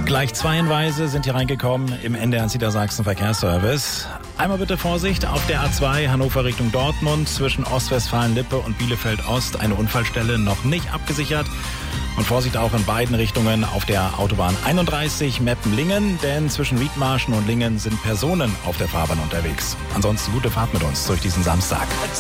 Gleich 2 Hinweise sind hier reingekommen im NDR Niedersachsen Verkehrsservice. Einmal bitte Vorsicht auf der A2 Hannover Richtung Dortmund zwischen Ostwestfalen-Lippe und Bielefeld-Ost. Eine Unfallstelle noch nicht abgesichert. Und Vorsicht auch in beiden Richtungen auf der Autobahn 31 Meppen-Lingen, denn zwischen Riedmarschen und Lingen sind Personen auf der Fahrbahn unterwegs. Ansonsten gute Fahrt mit uns durch diesen Samstag.